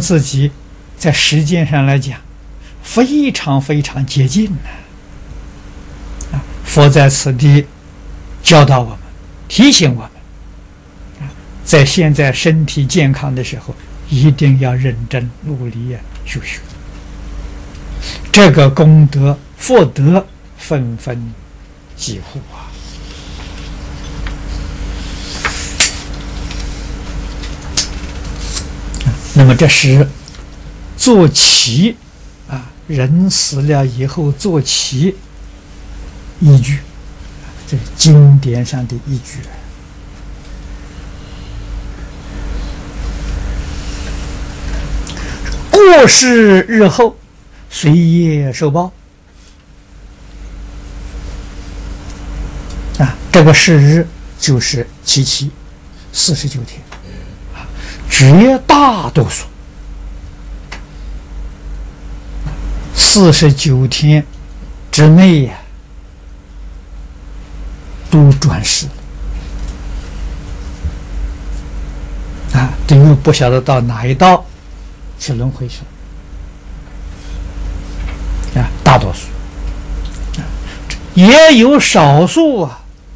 自己在时间上来讲非常非常接近佛在此地教导我们，提醒我们，在现在身体健康的时候，一定要认真努力修学，这个功德福德纷纷几户那么这是坐骑人死了以后坐骑依据，这是经典上的依据。过世日后随业受报这个世日就是七七49天绝大多数49天之内都转世这又不晓得到哪一道去轮回去了大多数也有少数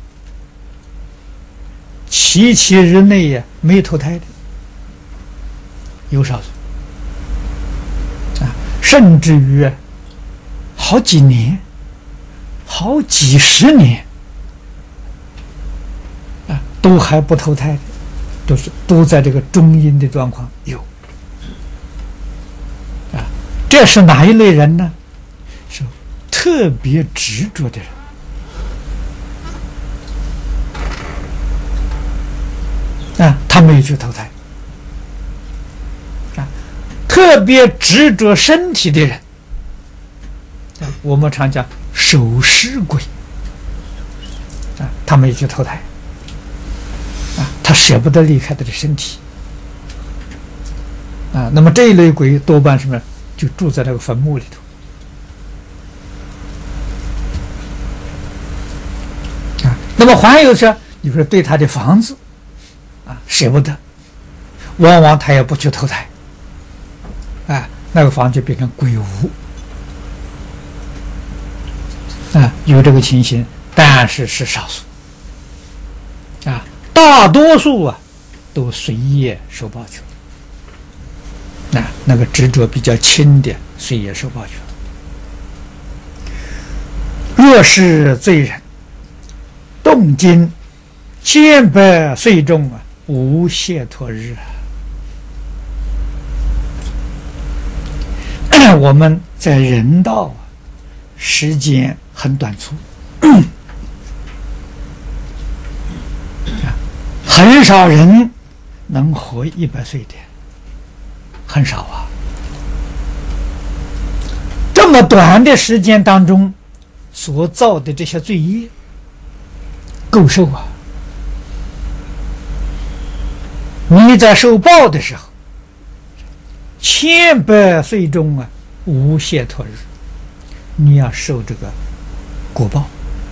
7日内没投胎的，有少数甚至于好几年好几十年都还不投胎的，都在这个中阴的状况有这是哪一类人呢？是特别执着的人他没有去投胎特别执着身体的人我们常讲守尸鬼他没有去投胎他舍不得离开他的身体那么这一类鬼多半什么就住在那个坟墓里头那么还有是你说对他的房子舍不得，往往他也不去投胎那个房就变成鬼屋有这个情形，但是是少数大多数都随业受报去了那个执着比较轻的随业受报去了。若是罪人动经100岁中无解脱日我们在人道时间很短促很少人能活100岁的，很少这么短的时间当中所造的这些罪业够受你在受报的时候100岁中无解脱日，你要受这个果报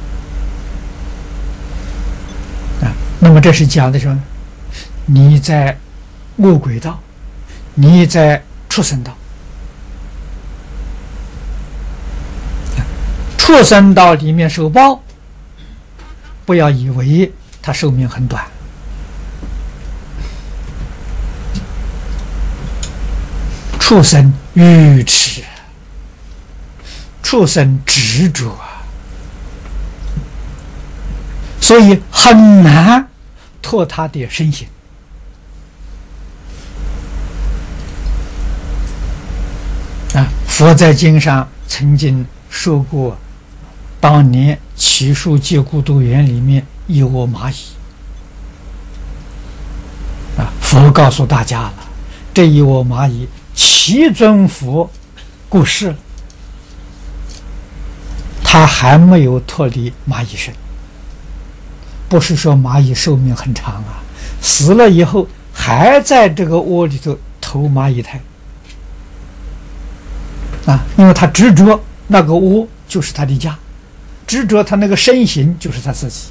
那么这是讲的什么？你在恶鬼道，你在畜生道畜生道里面受报，不要以为他寿命很短畜生愚痴，畜生执着所以很难脱他的身形佛在经上曾经说过，当年祇树戒孤独园里面有窝蚂蚁佛告诉大家了，这一窝蚂蚁其尊佛过世了，他还没有脱离蚂蚁身，不是说蚂蚁寿命很长死了以后还在这个窝里头投蚂蚁胎因为他执着那个窝就是他的家，执着他那个身形就是他自己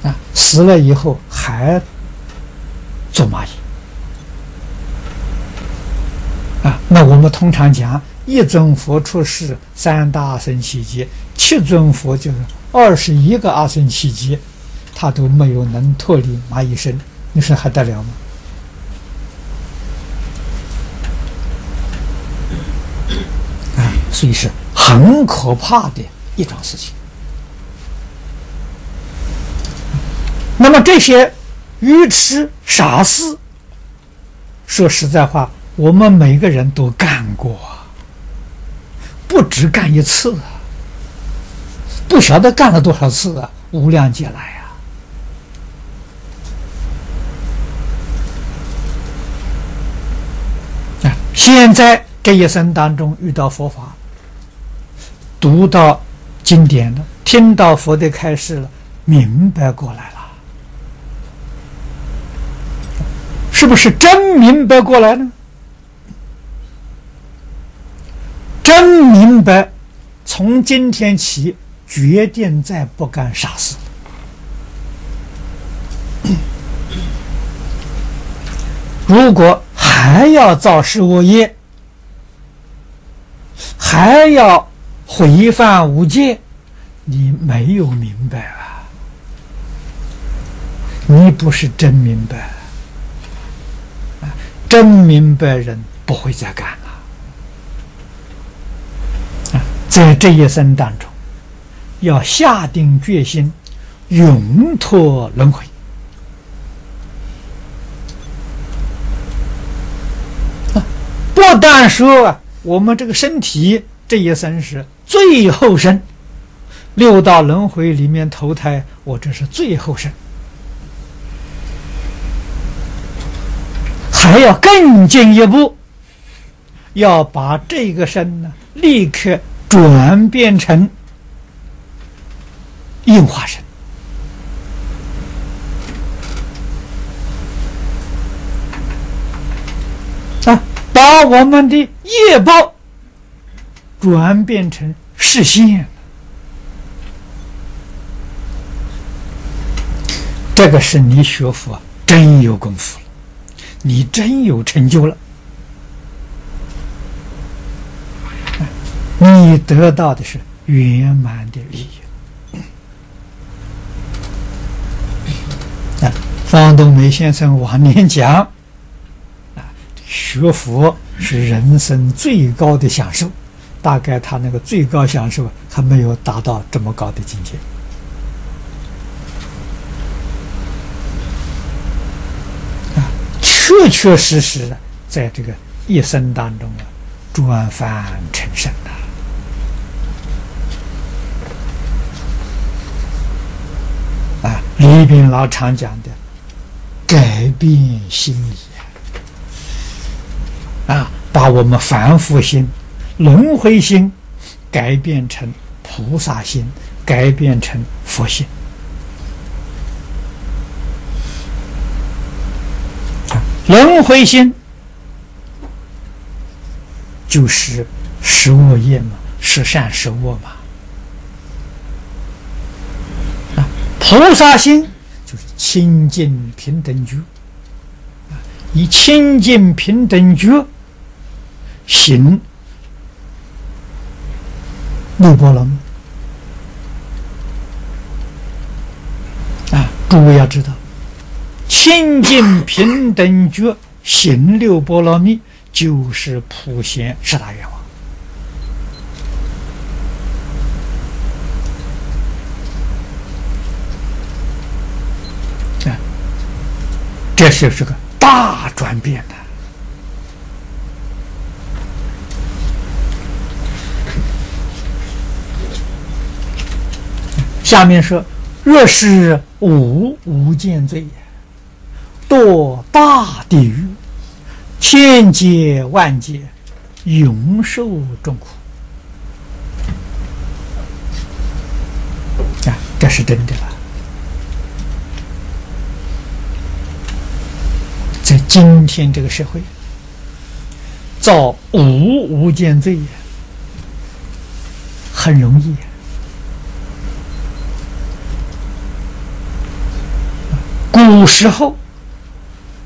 死了以后还做蚂蚁那我们通常讲一尊佛出世，三大阿僧祇劫，七尊佛就是21个阿僧祇劫，他都没有能脱离蚂蚁身，你说还得了吗？所以是很可怕的一桩事情。那么这些愚痴傻事，说实在话，我们每个人都干过，不止干一次啊，不晓得干了多少次啊，无量劫来啊！现在这一生当中遇到佛法，读到经典了，听到佛的开示了，明白过来了，是不是真明白过来呢？真明白，从今天起决定再不干傻事。如果还要造事恶业，还要毁犯五戒，你没有明白啊，你不是真明白。真明白人不会再干了。在这一生当中，要下定决心，永脱轮回。不但说我们这个身体这一生是最后生，6道轮回里面投胎，我这是最后生，还要更进一步，要把这个身呢立刻转变成应化身。把我们的业报转变成实现，这个是你学佛真有功夫了，你真有成就了，你得到的是圆满的利益。方东梅先生往年讲，学佛是人生最高的享受，大概他那个最高享受还没有达到这么高的境界。确确实实的在这个一生当中转凡成圣李炳老常讲的改变心理把我们凡夫心、轮回心改变成菩萨心，改变成佛心。轮回心就是十恶业嘛，十善十恶嘛。菩萨心就是清净平等觉，以清净平等觉行六波罗蜜诸位要知道，清净平等觉行六波罗蜜就是普贤十大愿望。这是个大转变的。下面说，若是无间罪，堕大地狱，千劫万劫，永受重苦。这是真的了。在今天这个社会，造无间罪很容易。古时候